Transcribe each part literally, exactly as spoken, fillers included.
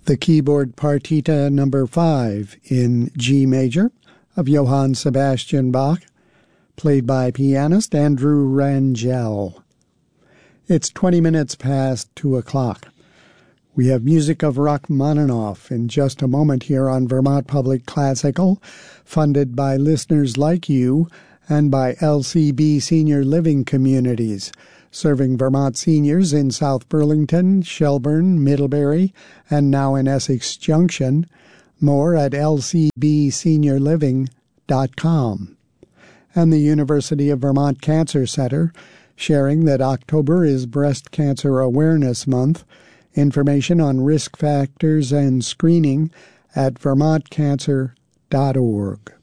the keyboard partita number five in G major of Johann Sebastian Bach, played by pianist Andrew Rangel. It's twenty minutes past two o'clock. We have music of Rachmaninoff in just a moment here on Vermont Public Classical, funded by listeners like you and by L C B Senior Living Communities, serving Vermont seniors in South Burlington, Shelburne, Middlebury, and now in Essex Junction. More at L C B senior living dot com. And the University of Vermont Cancer Center, sharing that October is Breast Cancer Awareness Month. Information on risk factors and screening at vermont cancer dot org.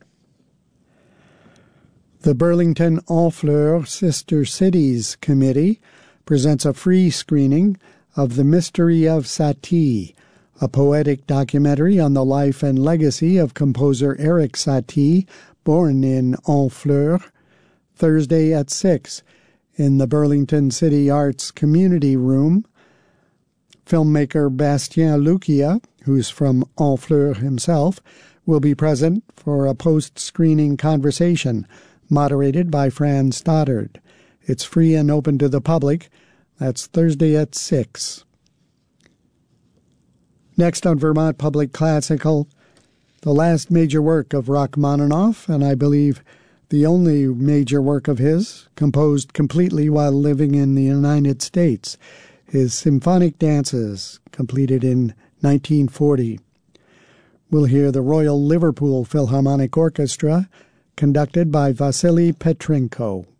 The Burlington Honfleur Sister Cities Committee presents a free screening of The Mystery of Satie, a poetic documentary on the life and legacy of composer Erik Satie, born in Honfleur, Thursday at six in the Burlington City Arts Community Room. Filmmaker Bastien Lucia, who's from Honfleur himself, will be present for a post-screening conversation moderated by Fran Stoddard. It's free and open to the public. That's Thursday at six. Next on Vermont Public Classical, the last major work of Rachmaninoff, and I believe the only major work of his, composed completely while living in the United States, his Symphonic Dances, completed in nineteen forty. We'll hear the Royal Liverpool Philharmonic Orchestra, conducted by Vasily Petrenko.